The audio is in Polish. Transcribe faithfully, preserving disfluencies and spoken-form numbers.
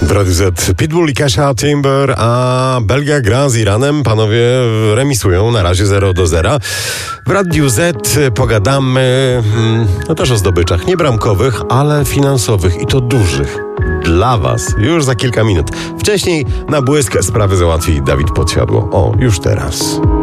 W Radiu Z Pitbull i Kesha Timber, a Belgia gra z Iranem. Panowie remisują na razie zero do zera. W Radiu Z pogadamy no też o zdobyczach, nie bramkowych, ale finansowych i to dużych. Dla was już za kilka minut. Wcześniej na błysk sprawy załatwi Dawid Podsiadło. O, już teraz.